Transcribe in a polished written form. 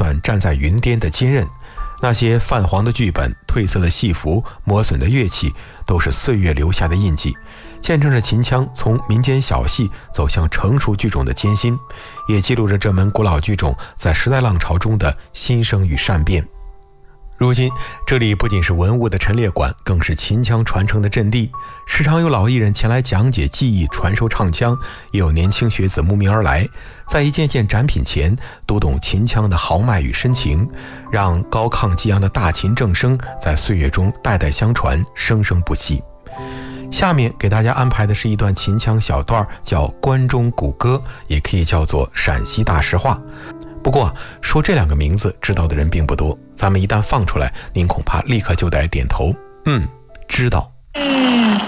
算站在云巅的坚韧。那些泛黄的剧本、褪色的戏服、磨损的乐器，都是岁月留下的印记，见证着秦腔从民间小戏走向成熟剧种的艰辛，也记录着这门古老剧种在时代浪潮中的新生与善变。如今，这里不仅是文物的陈列馆，更是秦腔传承的阵地。时常有老艺人前来讲解技艺、传授唱腔，也有年轻学子慕名而来，在一件件展品前读懂秦腔的豪迈与深情，让高亢激昂的大秦正声在岁月中代代相传，生生不息。下面给大家安排的是一段秦腔小段，叫《关中古歌》，也可以叫做陕西大实话。不过说这两个名字知道的人并不多，咱们一旦放出来，您恐怕立刻就得点头，知道。